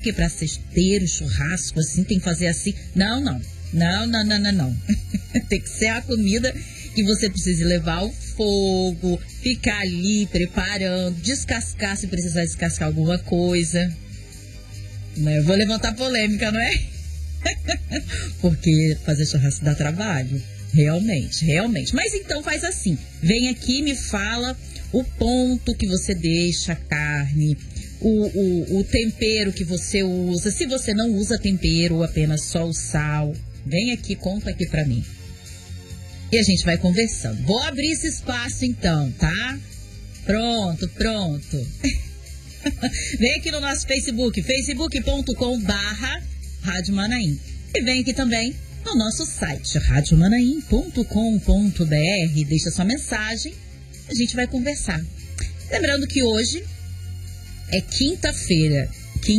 que pra cesteiro, churrasco, assim, tem que fazer assim. Não. Tem que ser a comida que você precisa levar ao fogo, ficar ali preparando, descascar se precisar descascar alguma coisa. Eu vou levantar polêmica, não é? Porque fazer churrasco dá trabalho. Realmente. Mas então faz assim. Vem aqui e me fala o ponto que você deixa a carne, o tempero que você usa. Se você não usa tempero ou apenas só o sal, vem aqui, conta aqui pra mim. E a gente vai conversando. Vou abrir esse espaço então, tá? Pronto. Vem aqui no nosso Facebook, facebook.com/Rádio Manaim. E vem aqui também no nosso site, radiomanaim.com.br. Deixa sua mensagem, a gente vai conversar. Lembrando que hoje é quinta-feira.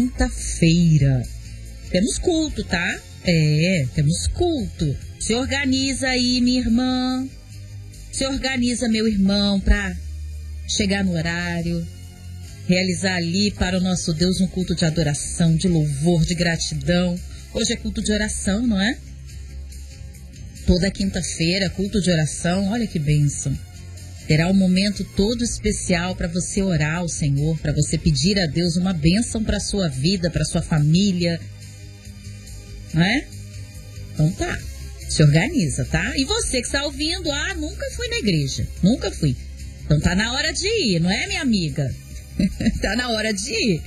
Temos culto, tá? Temos culto. Se organiza aí, minha irmã. Se organiza, meu irmão, pra chegar no horário, realizar ali para o nosso Deus um culto de adoração, de louvor, de gratidão. Hoje é culto de oração, não é? Toda quinta-feira, culto de oração, olha que bênção. Terá um momento todo especial para você orar ao Senhor, para você pedir a Deus uma bênção para a sua vida, para a sua família. Não é? Então tá, se organiza, tá? E você que está ouvindo, nunca fui na igreja, nunca fui. Então tá na hora de ir, não é, minha amiga? Tá na hora de ir.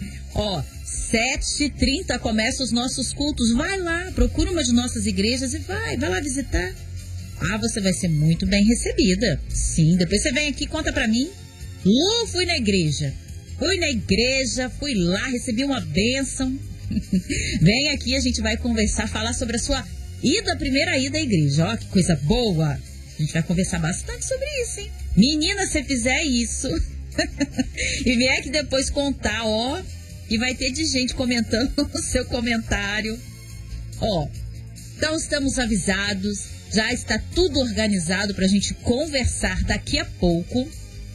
7h30 começam os nossos cultos. Vai lá, procura uma de nossas igrejas e vai lá visitar. Você vai ser muito bem recebida. Sim, depois você vem aqui e conta pra mim. Fui na igreja, fui lá, recebi uma bênção. Vem aqui, a gente vai conversar, falar sobre a sua primeira ida à igreja. Que coisa boa. A gente vai conversar bastante sobre isso, hein? Menina, se fizer isso e vier aqui depois contar, e vai ter de gente comentando o seu comentário. Então estamos avisados, já está tudo organizado pra gente conversar daqui a pouco.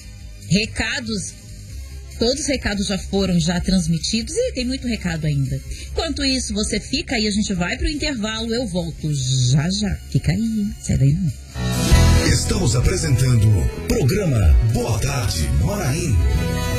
Todos os recados já foram transmitidos e tem muito recado ainda. Enquanto isso, você fica aí, a gente vai pro intervalo, eu volto já. Fica aí, hein? Sai daí não. Estamos apresentando o programa Boa Tarde Manaim.